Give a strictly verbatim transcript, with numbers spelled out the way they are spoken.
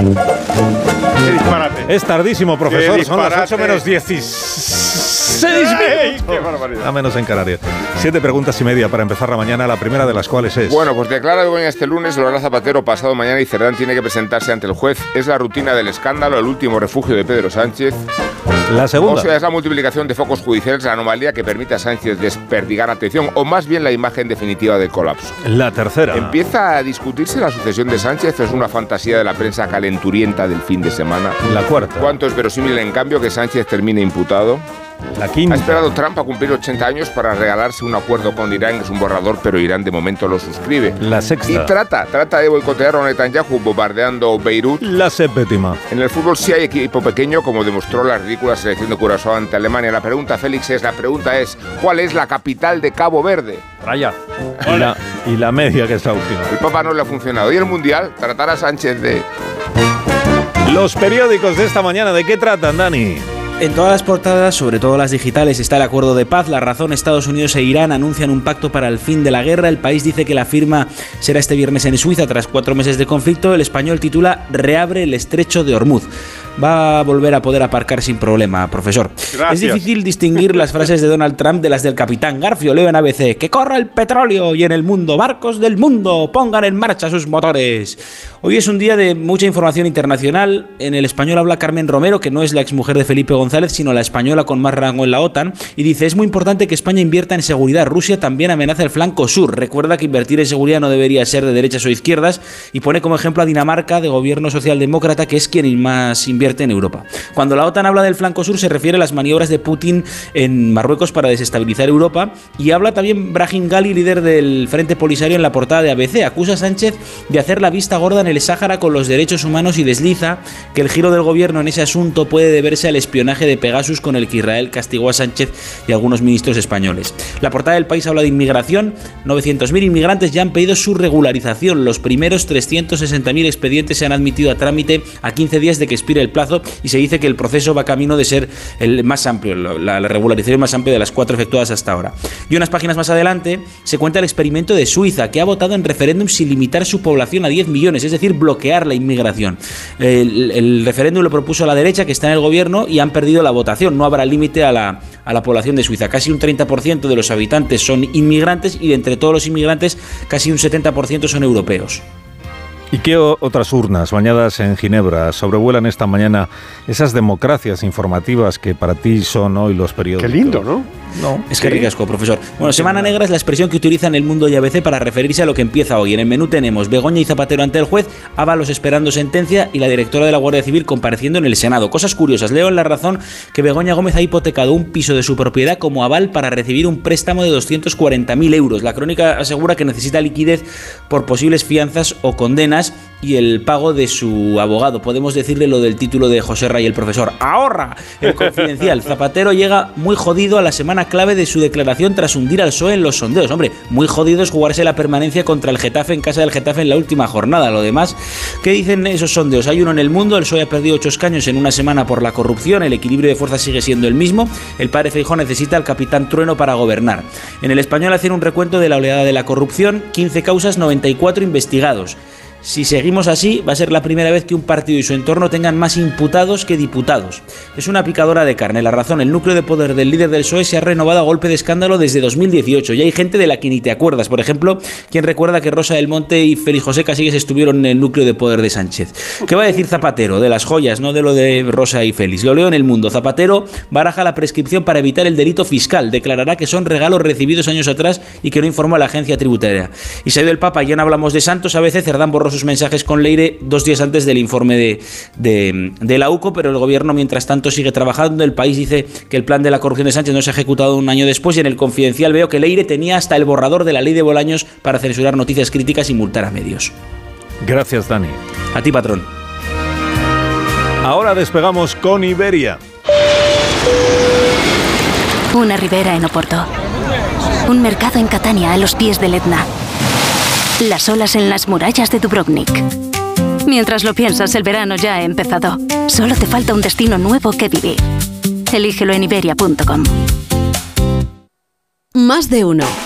Qué disparate. Es tardísimo, profesor. Son las ocho menos dieciséis minutos. ¡Qué barbaridad! A menos en Canarias. Siete preguntas y media para empezar la mañana, la primera de las cuales es... Bueno, pues declara Begoña este lunes, lo hará Zapatero pasado mañana y Cerdán tiene que presentarse ante el juez. Es la rutina del escándalo, el último refugio de Pedro Sánchez. La segunda. O sea, es la multiplicación de focos judiciales, la anomalía que permite a Sánchez desperdigar atención, o más bien la imagen definitiva del colapso. La tercera. ¿Empieza a discutirse la sucesión de Sánchez o es una fantasía de la prensa calenturienta del fin de semana? La cuarta. ¿Cuánto es verosímil, en cambio, que Sánchez termine imputado? La quinta. Ha esperado Trump a cumplir ochenta años para regalarse un acuerdo con Irán, que es un borrador, pero Irán de momento lo suscribe. La sexta. Y trata, trata de boicotear a Netanyahu bombardeando Beirut. La séptima. En el fútbol sí hay equipo pequeño, como demostró la ridícula selección de Curazao ante Alemania. La pregunta, Félix, es, la pregunta es, ¿cuál es la capital de Cabo Verde? Raya. Y la, y la media, que es la última. El Papa no le ha funcionado. Y el Mundial, tratar a Sánchez de... Los periódicos de esta mañana, ¿de qué tratan, Dani? En todas las portadas, sobre todo las digitales, está el acuerdo de paz. La Razón, Estados Unidos e Irán anuncian un pacto para el fin de la guerra. El País dice que la firma será este viernes en Suiza tras cuatro meses de conflicto. El Español titula Reabre el estrecho de Hormuz. Va a volver a poder aparcar sin problema, profesor. Gracias. Es difícil distinguir las frases de Donald Trump de las del capitán Garfio. Leo en A B C: que corra el petróleo y en el mundo, barcos del mundo, pongan en marcha sus motores. Hoy es un día de mucha información internacional. En El Español habla Carmen Romero, que no es la exmujer de Felipe González, sino la española con más rango en la OTAN, y dice: es muy importante que España invierta en seguridad. Rusia también amenaza el flanco sur. Recuerda que invertir en seguridad no debería ser de derechas o izquierdas, y pone como ejemplo a Dinamarca, de gobierno socialdemócrata, que es quien más invierte en Europa. Cuando la OTAN habla del flanco sur, se refiere a las maniobras de Putin en Marruecos para desestabilizar Europa, y habla también Brahim Gali, líder del Frente Polisario, en la portada de A B C. Acusa a Sánchez de hacer la vista gorda en el Sáhara con los derechos humanos y desliza que el giro del gobierno en ese asunto puede deberse al espionaje de Pegasus con el que Israel castigó a Sánchez y a algunos ministros españoles. La portada del País habla de inmigración. novecientos mil inmigrantes ya han pedido su regularización. Los primeros trescientos sesenta mil expedientes se han admitido a trámite a quince días de que expire el plazo, y se dice que el proceso va camino de ser el más amplio, la, la regularización más amplia de las cuatro efectuadas hasta ahora. Y unas páginas más adelante se cuenta el experimento de Suiza, que ha votado en referéndum sin limitar su población a diez millones, es decir, bloquear la inmigración. El, el referéndum lo propuso la derecha, que está en el gobierno, y han perdido la votación. No habrá límite a la, a la población de Suiza. Casi un treinta por ciento de los habitantes son inmigrantes, y de entre todos los inmigrantes casi un setenta por ciento son europeos. ¿Y qué otras urnas bañadas en Ginebra sobrevuelan esta mañana esas democracias informativas que para ti son hoy los periódicos? Qué lindo, ¿no? No. Es que ricasco, profesor. Bueno, Semana Negra es la expresión que utilizan El Mundo y A B C para referirse a lo que empieza hoy. En el menú tenemos Begoña y Zapatero ante el juez, Ábalos esperando sentencia y la directora de la Guardia Civil compareciendo en el Senado. Cosas curiosas. Leo en La Razón que Begoña Gómez ha hipotecado un piso de su propiedad como aval para recibir un préstamo de doscientos cuarenta mil euros. La crónica asegura que necesita liquidez por posibles fianzas o condenas y el pago de su abogado. Podemos decirle lo del título de José Ray, el profesor. ¡Ahorra! El Confidencial. Zapatero llega muy jodido a la semana clave de su declaración tras hundir al P S O E en los sondeos. Hombre, muy jodido es jugarse la permanencia contra el Getafe en casa del Getafe en la última jornada. Lo demás, ¿qué dicen esos sondeos? Hay uno en El Mundo. El P S O E ha perdido ocho escaños en una semana por la corrupción. El equilibrio de fuerzas sigue siendo el mismo. El padre Feijóo necesita al capitán Trueno para gobernar. En El Español hacen un recuento de la oleada de la corrupción. quince causas, noventa y cuatro investigados. Si seguimos así, va a ser la primera vez que un partido y su entorno tengan más imputados que diputados. Es una picadora de carne. La Razón, el núcleo de poder del líder del P S O E se ha renovado a golpe de escándalo desde dos mil dieciocho. Y hay gente de la que ni te acuerdas. Por ejemplo, ¿quién recuerda que Rosa del Monte y Félix José Casillas estuvieron en el núcleo de poder de Sánchez? ¿Qué va a decir Zapatero? De las joyas, no de lo de Rosa y Félix. Lo leo en El Mundo. Zapatero baraja la prescripción para evitar el delito fiscal. Declarará que son regalos recibidos años atrás y que no informó a la agencia tributaria. Y se ha ido el Papa, ya no hablamos de santos. A veces Cerdán borró sus mensajes con Leire dos días antes del informe de, de, de la U C O, pero el gobierno mientras tanto sigue trabajando. El País dice que el plan de la corrupción de Sánchez no se ha ejecutado un año después, y en el Confidencial veo que Leire tenía hasta el borrador de la ley de Bolaños para censurar noticias críticas y multar a medios. Gracias, Dani. A ti, patrón. Ahora despegamos con Iberia. Una ribera en Oporto. Un mercado en Catania a los pies del Etna. Las olas en las murallas de Dubrovnik. Mientras lo piensas, el verano ya ha empezado. Solo te falta un destino nuevo que vivir. Elígelo en iberia punto com. Más de uno.